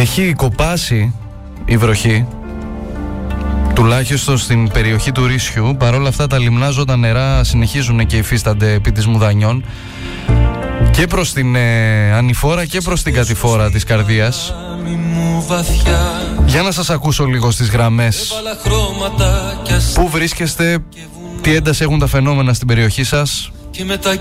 Έχει κοπάσει η βροχή, τουλάχιστον στην περιοχή του Ρήσιου. Παρόλα αυτά τα λιμνάζοντα νερά συνεχίζουν και υφίστανται επί της Μουδανιών και προς την ανηφόρα και προς την κατηφόρα της Καρδίας. Για να σας ακούσω λίγο στις γραμμές. Πού βρίσκεστε, τι ένταση έχουν τα φαινόμενα στην περιοχή σας?